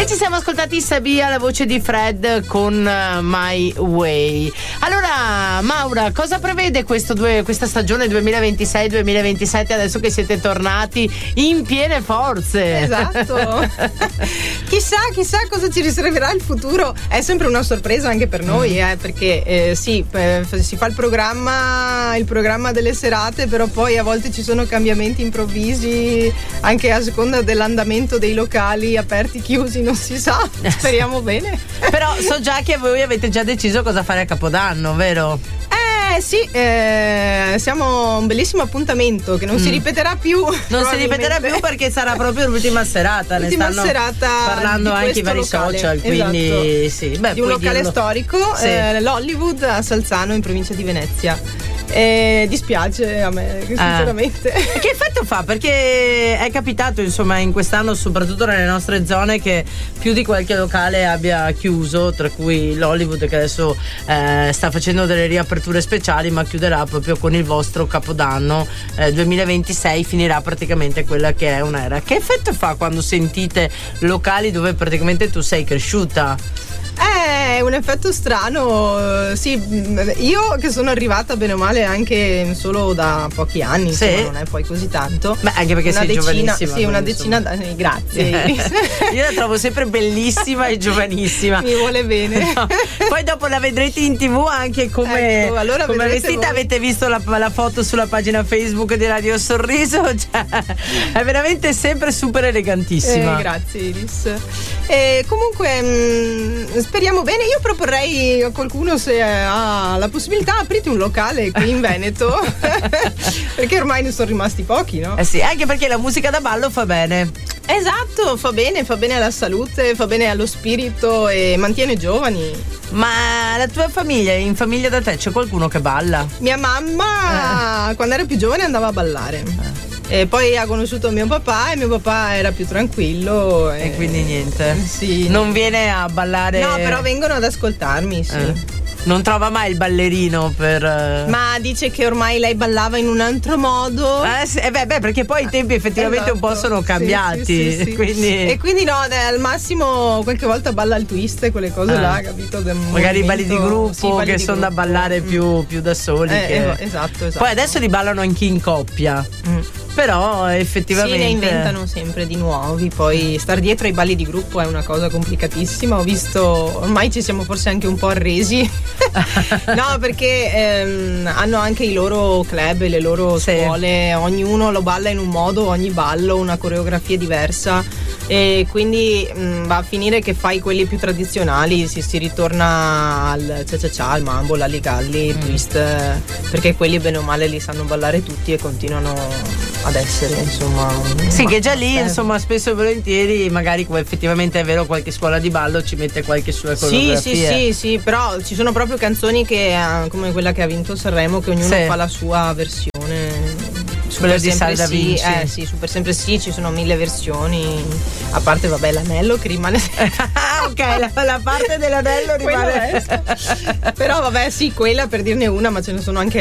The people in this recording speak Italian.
E ci siamo ascoltati Sabia, la voce di Fred con My Way. Allora, Maura, cosa prevede questa stagione 2026-2027 adesso che siete tornati in piene forze? Esatto. Chissà cosa ci riserverà il futuro. È sempre una sorpresa anche per noi, perché si fa il programma delle serate, però poi a volte ci sono cambiamenti improvvisi anche a seconda dell'andamento dei locali aperti, chiusi, non si sa. Speriamo bene. Però so già che voi avete già deciso cosa fare a Capodanno, vero? Sì, siamo un bellissimo appuntamento che non si ripeterà più. Non si ripeterà più perché sarà proprio l'ultima serata. L'ultima ne stanno serata parlando anche i vari locale. social, quindi esatto. sì. Di un locale storico, sì. l'Hollywood a Salzano in provincia di Venezia. Dispiace a me, sinceramente. Che effetto fa? Perché è capitato insomma in quest'anno, soprattutto nelle nostre zone, che più di qualche locale abbia chiuso, tra cui l'Hollywood che adesso sta facendo delle riaperture speciali, ma chiuderà proprio con il vostro Capodanno 2026, finirà praticamente quella che è un'era. Che effetto fa quando sentite locali dove praticamente tu sei cresciuta? È un effetto strano, sì. Io che sono arrivata bene o male anche solo da pochi anni, sì. Insomma, non è poi così tanto. Beh, anche perché sei giovanissima. Sì, una decina d'anni, grazie. Io la trovo sempre bellissima e giovanissima. Mi vuole bene. No. Poi dopo la vedrete in TV anche come, ecco, allora come vestita. voi. Avete visto la foto sulla pagina Facebook di Radio Sorriso? Cioè, è veramente sempre super elegantissima. Grazie Iris. Comunque speriamo bene. Io proporrei a qualcuno, se ha la possibilità, aprite un locale qui in Veneto. Perché ormai ne sono rimasti pochi, no? Sì, anche perché la musica da ballo fa bene. Esatto, fa bene alla salute, fa bene allo spirito e mantiene giovani. Ma la tua famiglia, in famiglia da te c'è qualcuno che balla? Mia mamma quando era più giovane andava a ballare. E poi ha conosciuto mio papà e mio papà era più tranquillo. E quindi niente. Sì. Non viene a ballare. No, però vengono ad ascoltarmi, sì. Non trova mai il ballerino per. Ma dice che ormai lei ballava in un altro modo. Sì, perché poi i tempi effettivamente un po' sono cambiati. Sì. Quindi... E quindi no, al massimo qualche volta balla il twist e quelle cose là, capito? Magari i balli di gruppo che sono da ballare più da soli. Esatto. Poi adesso li ballano anche in coppia. Però effettivamente ne inventano sempre di nuovi. Poi star dietro ai balli di gruppo è una cosa complicatissima. Ho visto, ormai ci siamo forse anche un po' arresi. No, perché hanno anche i loro club e le loro scuole. Ognuno lo balla in un modo, ogni ballo una coreografia diversa, e quindi va a finire che fai quelli più tradizionali, si ritorna al cia-cia-cia, al mambo, l'alligalli, il twist, perché quelli bene o male li sanno ballare tutti e continuano ad essere, insomma. Sì, che già lì, insomma, spesso e volentieri, magari come effettivamente è vero, qualche scuola di ballo ci mette qualche sua coreografia. Sì, però ci sono proprio canzoni che come quella che ha vinto Sanremo, che ognuno fa la sua versione. Quella di Salda Vinci. Sì, Super Sempre Sì, ci sono 1000 versioni. A parte, vabbè, l'anello che rimane. Ok, la parte dell'anello rimane. Però vabbè, sì, quella per dirne una, ma ce ne sono anche